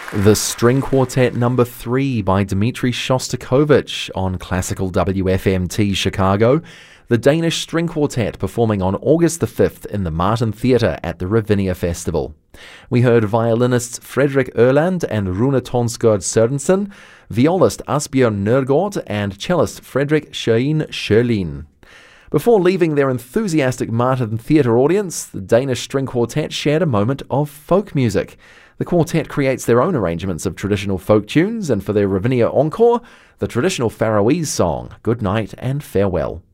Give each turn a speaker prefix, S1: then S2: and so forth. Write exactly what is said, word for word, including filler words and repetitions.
S1: The String Quartet number three by Dmitri Shostakovich on Classical W F M T Chicago. The Danish String Quartet performing on August the fifth in the Martin Theatre at the Ravinia Festival. We heard violinists Fredrik Erland and Rune Tonsgaard Sørensen, violist Asbjørn Nørgaard and cellist Fredrik Schøin Schørlin. Before leaving their enthusiastic Martin Theatre audience, the Danish String Quartet shared a moment of folk music. The quartet creates their own arrangements of traditional folk tunes, and for their Ravinia encore, the traditional Faroese song, Good Night and Farewell.